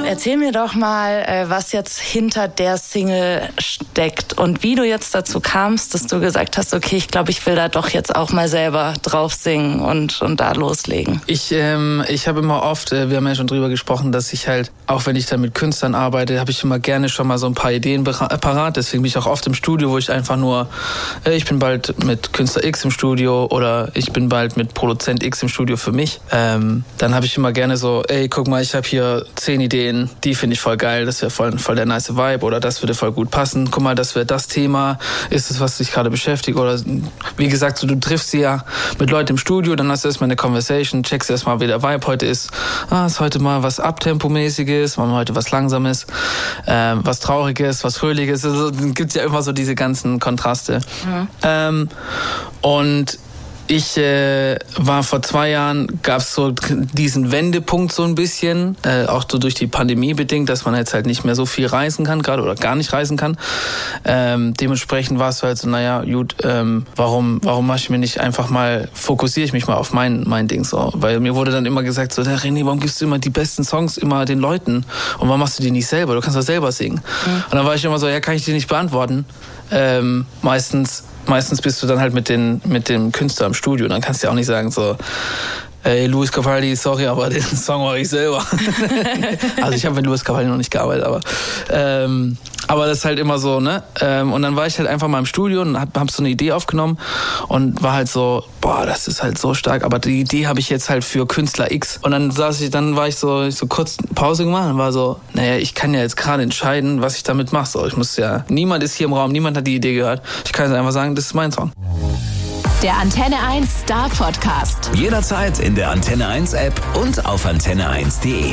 Erzähl mir doch mal, was jetzt hinter der Single steckt und wie du jetzt dazu kamst, dass du gesagt hast, okay, ich glaube, ich will da doch jetzt auch mal selber drauf singen und da loslegen. Ich habe immer oft, wir haben ja schon drüber gesprochen, dass ich halt, auch wenn ich dann mit Künstlern arbeite, habe ich immer gerne schon mal so ein paar Ideen parat. Deswegen bin ich auch oft im Studio, wo ich einfach nur, ich bin bald mit Künstler X im Studio oder ich bin bald mit Produzent X im Studio für mich. Dann habe ich immer gerne so, guck mal, ich habe hier 10 Ideen, die finde ich voll geil, das wäre voll der nice Vibe oder das würde voll gut passen. Guck mal, das wäre das Thema, ist es, was dich gerade beschäftigt oder wie gesagt, so, du triffst sie ja mit Leuten im Studio, dann hast du erstmal eine Conversation, checkst erstmal, wie der Vibe heute ist. Ist heute mal was Abtempomäßiges, mal heute was Langsames, was Trauriges, was Fröhliches. Also gibt's ja immer so diese ganzen Kontraste. Mhm. Und ich war vor 2 Jahren, gab es so diesen Wendepunkt so ein bisschen, auch so durch die Pandemie bedingt, dass man jetzt halt nicht mehr so viel reisen kann, gerade oder gar nicht reisen kann. Dementsprechend war es halt so, naja, gut, warum mache ich mir nicht einfach mal, fokussiere ich mich mal auf mein Ding so. Weil mir wurde dann immer gesagt, so, der René, warum gibst du immer die besten Songs immer den Leuten? Und warum machst du die nicht selber? Du kannst doch selber singen. Mhm. Und dann war ich immer so, ja, kann ich dir nicht beantworten. Meistens bist du dann halt mit dem Künstler im Studio. Dann kannst du ja auch nicht sagen so, ey, Luis Capaldi, sorry, aber den Song mache ich selber. Also ich habe mit Luis Capaldi noch nicht gearbeitet, aber das ist halt immer so, ne? Und dann war ich halt einfach mal im Studio und hab so eine Idee aufgenommen und war halt so, boah, das ist halt so stark, aber die Idee habe ich jetzt halt für Künstler X. Und dann war ich so kurz Pause gemacht und war so, naja, ich kann ja jetzt gerade entscheiden, was ich damit mache. So, niemand ist hier im Raum, niemand hat die Idee gehört. Ich kann jetzt einfach sagen, das ist mein Song. Der Antenne 1 Star Podcast. Jederzeit in der Antenne 1 App und auf antenne1.de.